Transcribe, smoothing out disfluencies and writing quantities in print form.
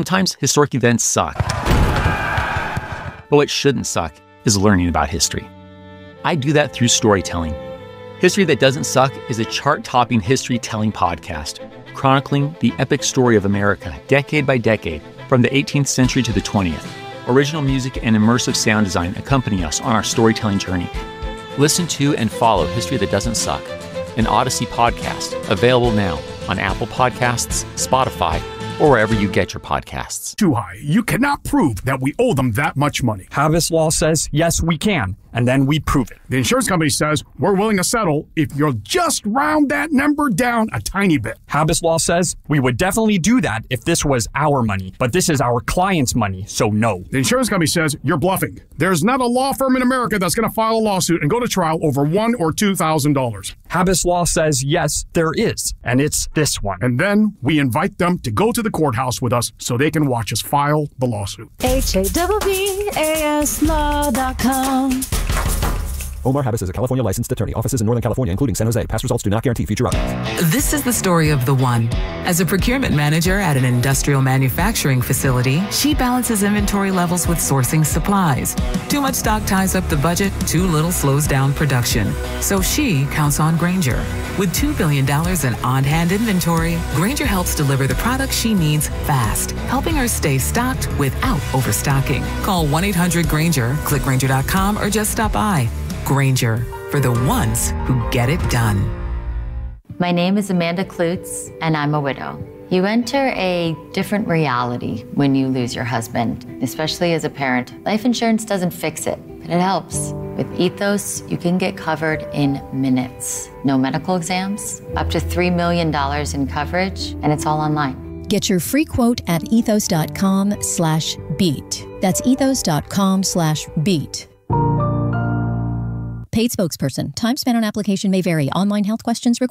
Sometimes historic events suck. But what shouldn't suck is learning about history. I do that through storytelling. History That Doesn't Suck is a chart-topping history-telling podcast, chronicling the epic story of America decade by decade, from the 18th century to the 20th. Original music and immersive sound design accompany us on our storytelling journey. Listen to and follow History That Doesn't Suck, an Odyssey podcast, available now on Apple Podcasts, Spotify, or wherever you get your podcasts. Too high. You cannot prove that we owe them that much money. Habas Law says, yes, we can, and then we prove it. The insurance company says, we're willing to settle if you'll just round that number down a tiny bit. Habas Law says, we would definitely do that if this was our money, but this is our client's money, so no. The insurance company says, you're bluffing. There's not a law firm in America that's going to file a lawsuit and go to trial over $1,000 or $2,000. Habas Law says, yes, there is, and it's this one. And then we invite them to go to the courthouse with us so they can watch us file the lawsuit. HABBASLaw.com. Omar Habas is a California licensed attorney. Offices in Northern California, including San Jose. Past results do not guarantee future outcomes. This is the story of the one. As a procurement manager at an industrial manufacturing facility, she balances inventory levels with sourcing supplies. Too much stock ties up the budget, too little slows down production. So she counts on Grainger. With $2 billion in on-hand inventory, Grainger helps deliver the products she needs fast, helping her stay stocked without overstocking. Call 1-800-GRAINGER, click Grainger.com, or just stop by. Grainger, for the ones who get it done. My name is Amanda Klutz, and I'm a widow. You enter a different reality when you lose your husband, especially as a parent. Life insurance doesn't fix it, but it helps. With Ethos, you can get covered in minutes. No medical exams, up to $3 million in coverage, and it's all online. Get your free quote at ethos.com/beat. That's ethos.com/beat. Paid spokesperson. Time spent on application may vary. Online health questions required.